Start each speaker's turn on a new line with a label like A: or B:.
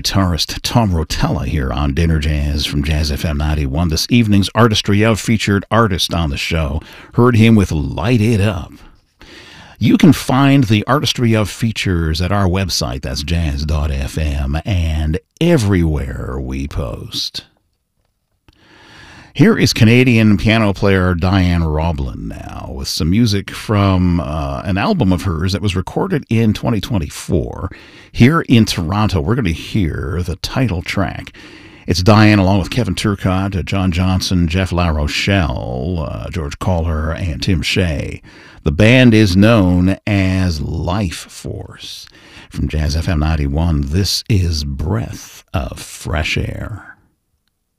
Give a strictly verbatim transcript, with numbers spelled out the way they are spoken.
A: guitarist Tom Rotella here on Dinner Jazz from Jazz F M ninety-one. This evening's Artistry Of featured artist on the show. Heard him with Light It Up. You can find the Artistry Of features at our website, that's jazz dot f m, and everywhere we post. Here is Canadian piano player Diane Roblin now with some music from uh, an album of hers that was recorded in twenty twenty-four. Here in Toronto, we're going to hear the title track. It's Diane along with Kevin Turcotte, John Johnson, Jeff LaRochelle, uh, George Kohler, and Tim Shea. The band is known as Life Force. From Jazz F M ninety-one, this is Breath of Fresh Air.